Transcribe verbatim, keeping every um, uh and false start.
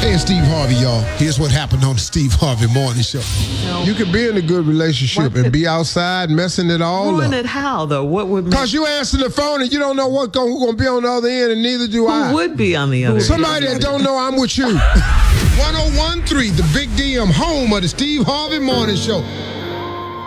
Hey, it's Steve Harvey, y'all. Here's what happened on the Steve Harvey Morning Show. No. You can be in a good relationship and be outside messing it all Ruin up. it how, though? What would make... Because you answer the phone and you don't know what's going to be on the other end, and neither do Who I. would be on the other Somebody end? that don't know I'm with you. one oh one point three, the Big D M, home of the Steve Harvey Morning Show.